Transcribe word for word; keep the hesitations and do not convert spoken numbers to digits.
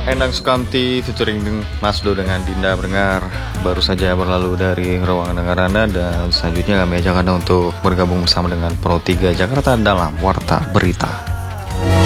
Endang Sukamti featuring Mas Do dengan Dinda Berdengar baru saja berlalu dari ruangan dengar Anda, dan selanjutnya kami ajak Anda untuk bergabung bersama dengan Pro tiga Jakarta dalam Warta Berita.